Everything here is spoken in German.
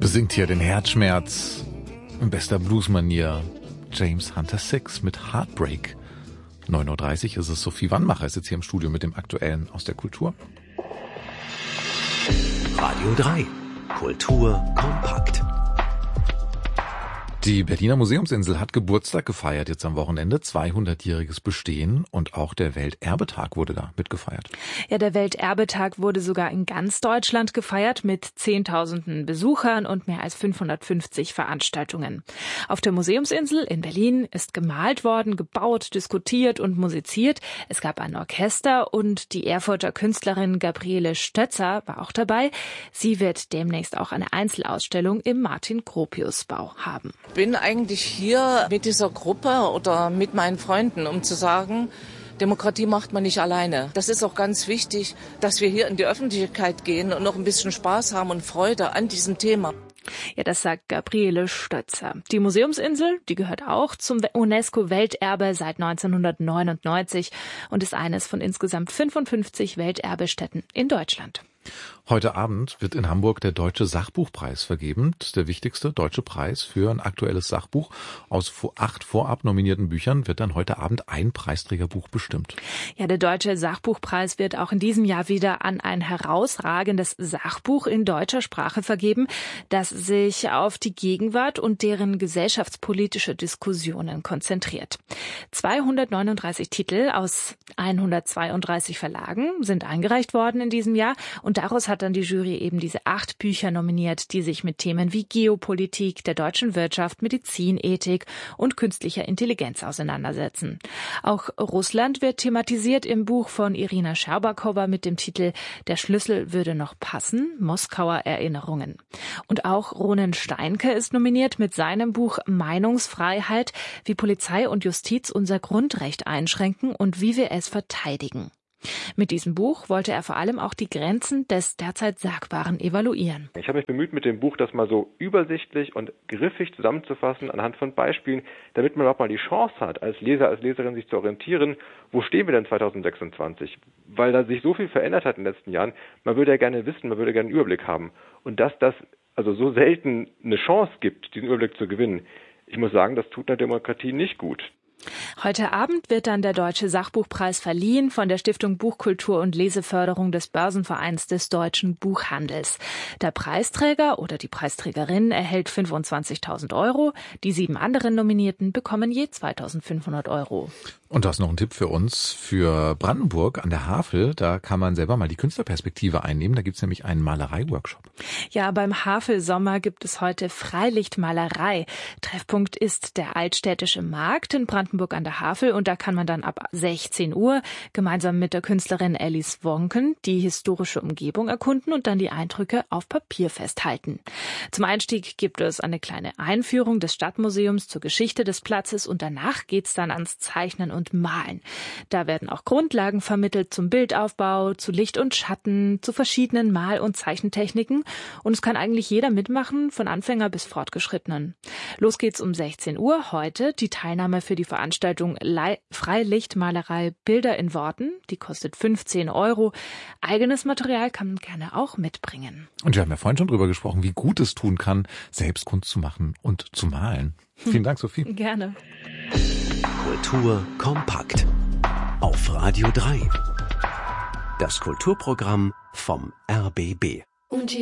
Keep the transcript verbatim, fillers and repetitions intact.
Besingt hier den Herzschmerz in bester Bluesmanier James Hunter Six mit Heartbreak. neun Uhr dreißig ist es. Sophie Wannmacher ist jetzt hier im Studio mit dem Aktuellen aus der Kultur. Radio drei. Kultur kompakt. Die Berliner Museumsinsel hat Geburtstag gefeiert jetzt am Wochenende, zweihundertjähriges Bestehen, und auch der Welterbetag wurde da mitgefeiert. Ja, der Welterbetag wurde sogar in ganz Deutschland gefeiert mit zehntausenden Besuchern und mehr als fünfhundertfünfzig Veranstaltungen. Auf der Museumsinsel in Berlin ist gemalt worden, gebaut, diskutiert und musiziert. Es gab ein Orchester und die Erfurter Künstlerin Gabriele Stötzer war auch dabei. Sie wird demnächst auch eine Einzelausstellung im Martin-Gropius-Bau haben. Ich bin eigentlich hier mit dieser Gruppe oder mit meinen Freunden, um zu sagen, Demokratie macht man nicht alleine. Das ist auch ganz wichtig, dass wir hier in die Öffentlichkeit gehen und noch ein bisschen Spaß haben und Freude an diesem Thema. Ja, das sagt Gabriele Stötzer. Die Museumsinsel, die gehört auch zum UNESCO-Welterbe seit neunzehnhundertneunundneunzig und ist eines von insgesamt fünfundfünfzig Welterbestätten in Deutschland. Heute Abend wird in Hamburg der Deutsche Sachbuchpreis vergeben, der wichtigste deutsche Preis für ein aktuelles Sachbuch. Aus acht vorab nominierten Büchern wird dann heute Abend ein Preisträgerbuch bestimmt. Ja, der Deutsche Sachbuchpreis wird auch in diesem Jahr wieder an ein herausragendes Sachbuch in deutscher Sprache vergeben, das sich auf die Gegenwart und deren gesellschaftspolitische Diskussionen konzentriert. zweihundertneununddreißig Titel aus hundertzweiunddreißig Verlagen sind eingereicht worden in diesem Jahr, und daraus hat dann die Jury eben diese acht Bücher nominiert, die sich mit Themen wie Geopolitik, der deutschen Wirtschaft, Medizin, Ethik und künstlicher Intelligenz auseinandersetzen. Auch Russland wird thematisiert im Buch von Irina Scherbakowa mit dem Titel »Der Schlüssel würde noch passen. Moskauer Erinnerungen«. Und auch Ronen Steinke ist nominiert mit seinem Buch »Meinungsfreiheit. Wie Polizei und Justiz unser Grundrecht einschränken und wie wir es verteidigen«. Mit diesem Buch wollte er vor allem auch die Grenzen des derzeit Sagbaren evaluieren. Ich habe mich bemüht, mit dem Buch das mal so übersichtlich und griffig zusammenzufassen anhand von Beispielen, damit man auch mal die Chance hat, als Leser, als Leserin sich zu orientieren, wo stehen wir denn zweitausendsechsundzwanzig? Weil da sich so viel verändert hat in den letzten Jahren, man würde ja gerne wissen, man würde gerne einen Überblick haben. Und dass das also so selten eine Chance gibt, diesen Überblick zu gewinnen, ich muss sagen, das tut einer Demokratie nicht gut. Heute Abend wird dann der Deutsche Sachbuchpreis verliehen von der Stiftung Buchkultur und Leseförderung des Börsenvereins des deutschen Buchhandels. Der Preisträger oder die Preisträgerin erhält fünfundzwanzigtausend Euro. Die sieben anderen Nominierten bekommen je zweitausendfünfhundert Euro. Und du hast noch einen Tipp für uns, für Brandenburg an der Havel. Da kann man selber mal die Künstlerperspektive einnehmen. Da gibt es nämlich einen Malerei-Workshop. Ja, beim Havelsommer gibt es heute Freilichtmalerei. Treffpunkt ist der Altstädtische Markt in Brandenburg an der Havel. Und da kann man dann ab sechzehn Uhr gemeinsam mit der Künstlerin Alice Wonken die historische Umgebung erkunden und dann die Eindrücke auf Papier festhalten. Zum Einstieg gibt es eine kleine Einführung des Stadtmuseums zur Geschichte des Platzes und danach geht's dann ans Zeichnen und Malen. Da werden auch Grundlagen vermittelt zum Bildaufbau, zu Licht und Schatten, zu verschiedenen Mal- und Zeichentechniken, und es kann eigentlich jeder mitmachen, von Anfänger bis Fortgeschrittenen. Los geht's um sechzehn Uhr heute. Die Teilnahme für die Veranstaltung Le- Freilichtmalerei Bilder in Worten, die kostet fünfzehn Euro. Eigenes Material kann man gerne auch mitbringen. Und wir haben ja vorhin schon drüber gesprochen, wie gut es tun kann, selbst Kunst zu machen und zu malen. Vielen Dank, Sophie. Gerne. Kultur kompakt. Auf Radio drei. Das Kulturprogramm vom R B B. Und